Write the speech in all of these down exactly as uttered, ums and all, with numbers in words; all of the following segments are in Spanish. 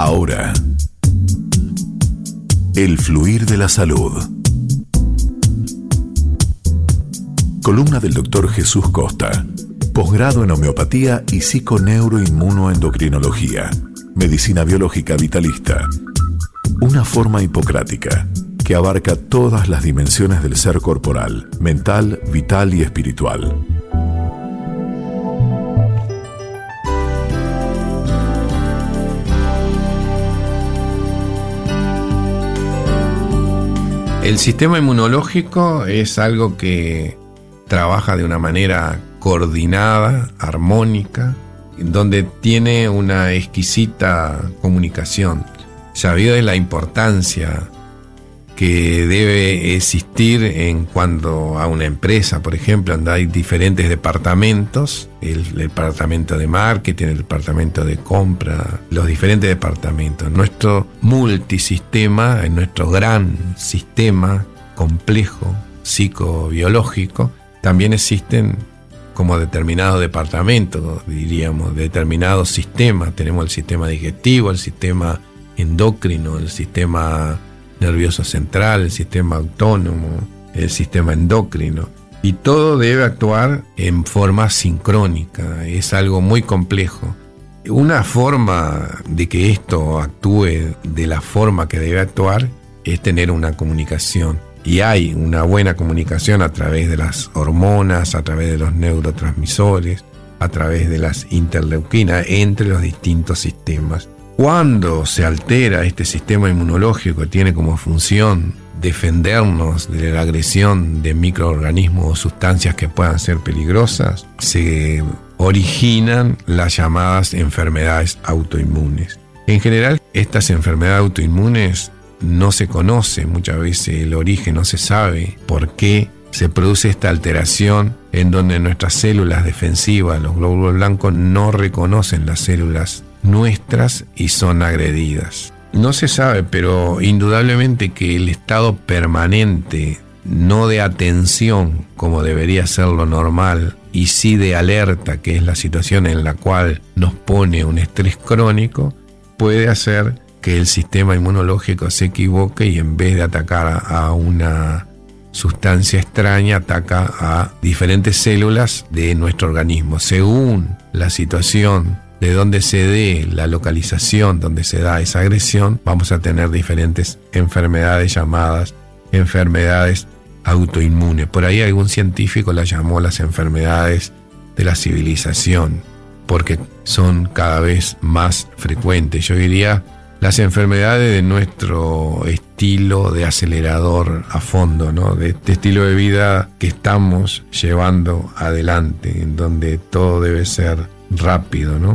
Ahora, el fluir de la salud. Columna del doctor Jesús Costa, posgrado en homeopatía y psiconeuroinmunoendocrinología, medicina biológica vitalista. Una forma hipocrática que abarca todas las dimensiones del ser corporal, mental, vital y espiritual. El sistema inmunológico es algo que trabaja de una manera coordinada, armónica, donde tiene una exquisita comunicación. Sabido de la importancia que debe existir en cuanto a una empresa, por ejemplo, donde hay diferentes departamentos, el, el departamento de marketing, el departamento de compra, los diferentes departamentos. Nuestro multisistema, nuestro gran sistema complejo psicobiológico, también existen como determinados departamentos, diríamos, determinados sistemas. Tenemos el sistema digestivo, el sistema endocrino, el sistema nervioso central, el sistema autónomo, el sistema endocrino, y todo debe actuar en forma sincrónica. Es algo muy complejo. Una forma de que esto actúe de la forma que debe actuar es tener una comunicación, y hay una buena comunicación a través de las hormonas, a través de los neurotransmisores, a través de las interleuquinas entre los distintos sistemas. Cuando se altera este sistema inmunológico, tiene como función defendernos de la agresión de microorganismos o sustancias que puedan ser peligrosas, se originan las llamadas enfermedades autoinmunes. En general, estas enfermedades autoinmunes no se conoce muchas veces el origen, no se sabe por qué se produce esta alteración en donde nuestras células defensivas, los glóbulos blancos, no reconocen las células nuestras y son agredidas. No se sabe, pero indudablemente que el estado permanente, no de atención como debería ser lo normal, y sí de alerta, que es la situación en la cual nos pone un estrés crónico, puede hacer que el sistema inmunológico se equivoque y en vez de atacar a una sustancia extraña, ataca a diferentes células de nuestro organismo. Según la situación de donde se dé la localización, donde se da esa agresión, vamos a tener diferentes enfermedades llamadas enfermedades autoinmunes. Por ahí algún científico las llamó las enfermedades de la civilización, porque son cada vez más frecuentes. Yo diría las enfermedades de nuestro estilo de acelerador a fondo, ¿no? De este estilo de vida que estamos llevando adelante, en donde todo debe ser rápido, ¿no?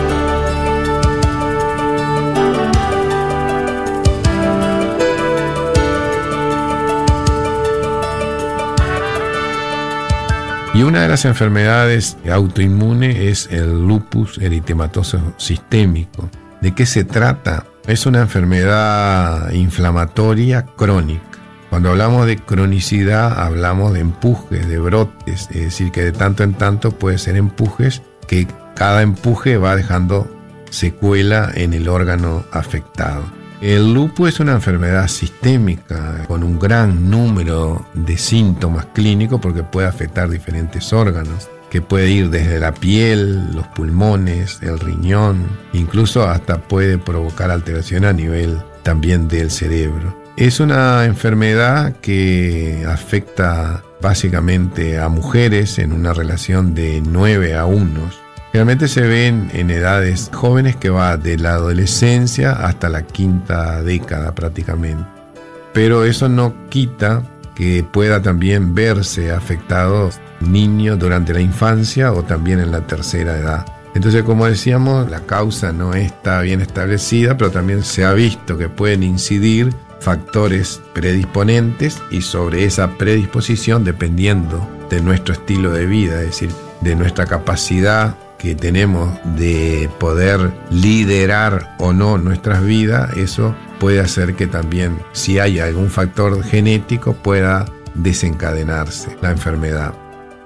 Y una de las enfermedades autoinmunes es el lupus eritematoso sistémico. ¿De qué se trata? Es una enfermedad inflamatoria crónica. Cuando hablamos de cronicidad, hablamos de empujes, de brotes, es decir, que de tanto en tanto puede ser empujes, que cada empuje va dejando secuela en el órgano afectado. El lupus es una enfermedad sistémica con un gran número de síntomas clínicos porque puede afectar diferentes órganos, que puede ir desde la piel, los pulmones, el riñón, incluso hasta puede provocar alteraciones a nivel también del cerebro. Es una enfermedad que afecta básicamente a mujeres en una relación de nueve a uno. Realmente se ven en edades jóvenes que va de la adolescencia hasta la quinta década prácticamente. Pero eso no quita que pueda también verse afectado niños durante la infancia o también en la tercera edad. Entonces, como decíamos, la causa no está bien establecida, pero también se ha visto que pueden incidir factores predisponentes y sobre esa predisposición, dependiendo de nuestro estilo de vida, es decir, de nuestra capacidad que tenemos de poder liderar o no nuestras vidas, eso puede hacer que también, si hay algún factor genético, pueda desencadenarse la enfermedad.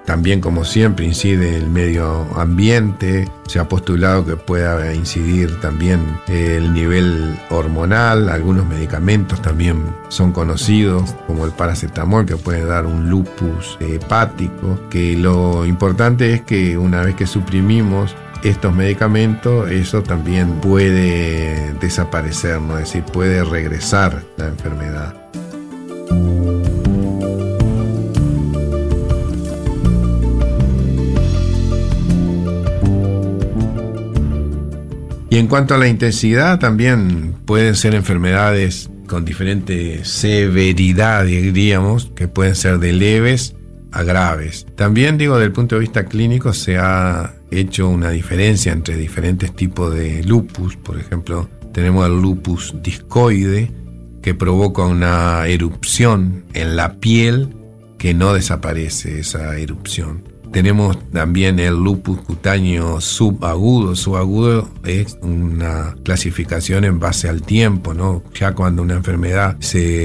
También, como siempre, incide el medio ambiente. Se ha postulado que pueda incidir también el nivel hormonal. Algunos medicamentos también son conocidos, como el paracetamol, que puede dar un lupus hepático. Que lo importante es que una vez que suprimimos estos medicamentos, eso también puede desaparecer, ¿no? Es decir, puede regresar la enfermedad. Y en cuanto a la intensidad, también pueden ser enfermedades con diferente severidad, diríamos, que pueden ser de leves a graves. También, digo, desde el punto de vista clínico se ha hecho una diferencia entre diferentes tipos de lupus. Por ejemplo, tenemos el lupus discoide, que provoca una erupción en la piel que no desaparece esa erupción. Tenemos también el lupus cutáneo subagudo. Subagudo es una clasificación en base al tiempo, ¿no? Ya cuando una enfermedad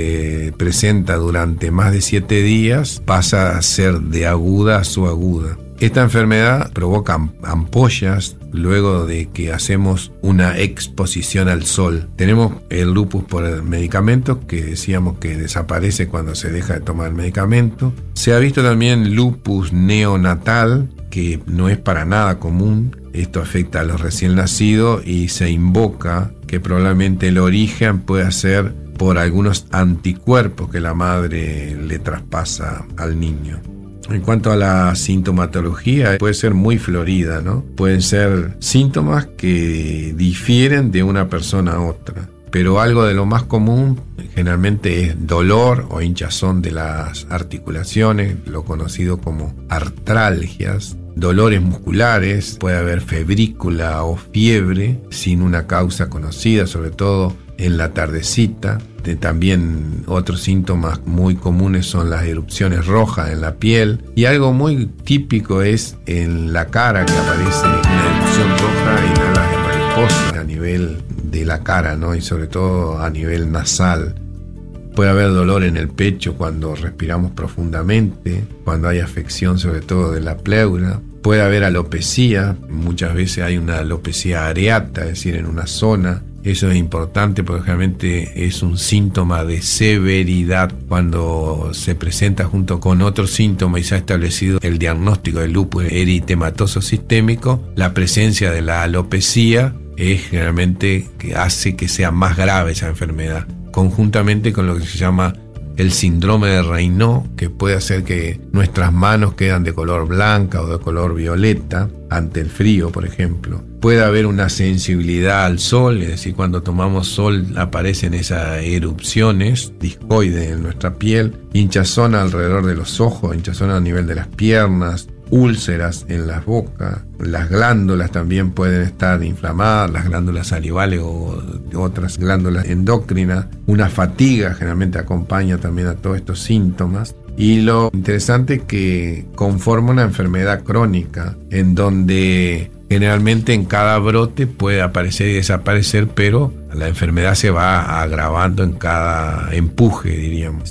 se presenta durante más de siete días, pasa a ser de aguda a subaguda. Esta enfermedad provoca ampollas luego de que hacemos una exposición al sol. Tenemos el lupus por medicamentos, que decíamos que desaparece cuando se deja de tomar el medicamento. Se ha visto también lupus neonatal, que no es para nada común. Esto afecta a los recién nacidos y se invoca que probablemente el origen pueda ser por algunos anticuerpos que la madre le traspasa al niño. En cuanto a la sintomatología, puede ser muy florida, ¿no? Pueden ser síntomas que difieren de una persona a otra, pero algo de lo más común generalmente es dolor o hinchazón de las articulaciones, lo conocido como artralgias, dolores musculares, puede haber febrícula o fiebre sin una causa conocida, sobre todo en la tardecita. De también otros síntomas muy comunes son las erupciones rojas en la piel, y algo muy típico es en la cara, que aparece una erupción roja en alas de mariposa a nivel de la cara, ¿no? Y sobre todo a nivel nasal. Puede haber dolor en el pecho cuando respiramos profundamente, cuando hay afección sobre todo de la pleura. Puede haber alopecia, muchas veces hay una alopecia areata, es decir, en una zona. Eso es importante porque generalmente es un síntoma de severidad cuando se presenta junto con otros síntomas y se ha establecido el diagnóstico del lupus eritematoso sistémico. La presencia de la alopecia es generalmente que hace que sea más grave esa enfermedad, conjuntamente con lo que se llama el síndrome de Raynaud, que puede hacer que nuestras manos quedan de color blanca o de color violeta ante el frío, por ejemplo. Puede haber una sensibilidad al sol, es decir, cuando tomamos sol aparecen esas erupciones discoides en nuestra piel, hinchazón alrededor de los ojos, hinchazón a nivel de las piernas, úlceras en las bocas, las glándulas también pueden estar inflamadas, las glándulas salivales o otras glándulas endocrinas. Una fatiga generalmente acompaña también a todos estos síntomas. Y lo interesante es que conforma una enfermedad crónica en donde generalmente en cada brote puede aparecer y desaparecer, pero la enfermedad se va agravando en cada empuje, diríamos.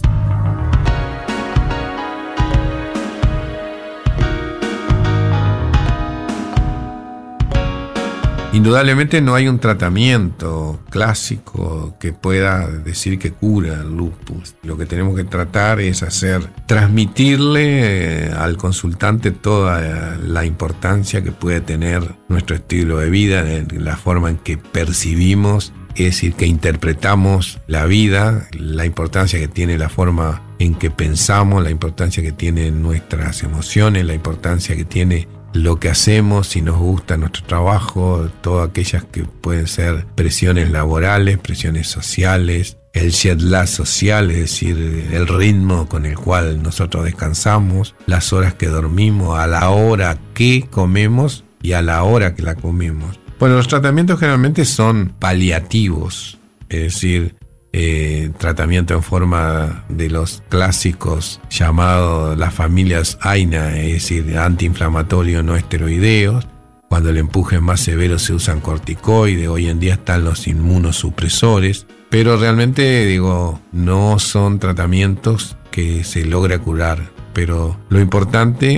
Indudablemente no hay un tratamiento clásico que pueda decir que cura el lupus. Lo que tenemos que tratar es hacer, transmitirle al consultante toda la importancia que puede tener nuestro estilo de vida, la forma en que percibimos, es decir, que interpretamos la vida, la importancia que tiene la forma en que pensamos, la importancia que tienen nuestras emociones, la importancia que tiene lo que hacemos, si nos gusta nuestro trabajo, todas aquellas que pueden ser presiones laborales, presiones sociales, el jet lag social, es decir, el ritmo con el cual nosotros descansamos, las horas que dormimos, a la hora que comemos y a la hora que la comemos. Bueno, los tratamientos generalmente son paliativos, es decir, Eh, tratamiento en forma de los clásicos llamados las familias A I N A, es decir, antiinflamatorios no esteroideos. Cuando el empuje es más severo se usan corticoides, hoy en día están los inmunosupresores, pero realmente, digo, no son tratamientos que se logra curar. Pero lo importante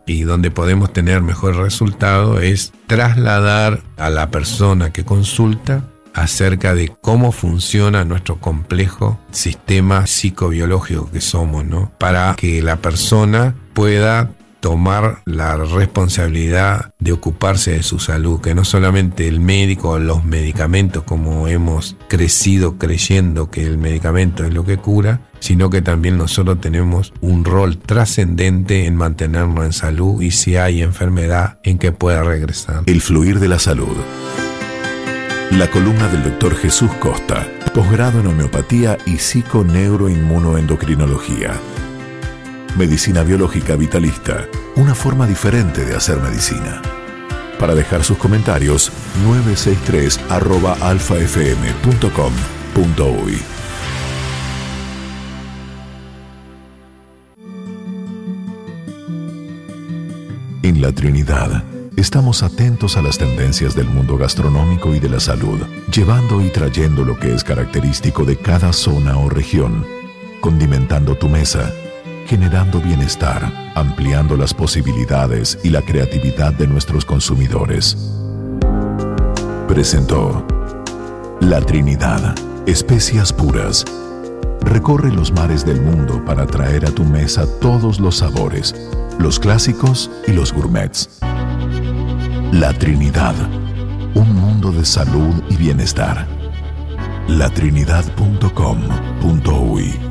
y donde podemos tener mejor resultado es trasladar a la persona que consulta acerca de cómo funciona nuestro complejo sistema psicobiológico que somos, ¿no? Para que la persona pueda tomar la responsabilidad de ocuparse de su salud, que no solamente el médico o los medicamentos, como hemos crecido creyendo que el medicamento es lo que cura, sino que también nosotros tenemos un rol trascendente en mantenernos en salud y si hay enfermedad, en que pueda regresar. El fluir de la salud. La columna del doctor Jesús Costa, posgrado en homeopatía y psiconeuroinmunoendocrinología. Medicina biológica vitalista, una forma diferente de hacer medicina. Para dejar sus comentarios, nueve seis tres arroba alfa f m punto com punto uy. En la Trinidad, estamos atentos a las tendencias del mundo gastronómico y de la salud, llevando y trayendo lo que es característico de cada zona o región, condimentando tu mesa, generando bienestar, ampliando las posibilidades y la creatividad de nuestros consumidores. Presentó La Trinidad, especias puras. Recorre los mares del mundo para traer a tu mesa todos los sabores, los clásicos y los gourmets. La Trinidad, un mundo de salud y bienestar. la trinidad punto com punto uy